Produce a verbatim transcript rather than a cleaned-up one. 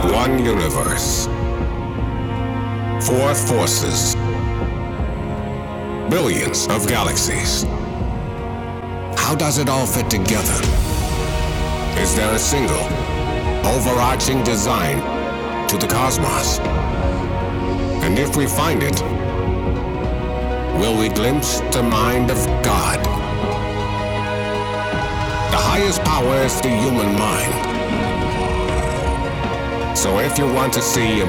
One universe. Four forces. Billions of galaxies. How does it all fit together? Is there a single, overarching design to the cosmos? And if we find it, will we glimpse the mind of God? The highest power is the human mind. So if you want to see a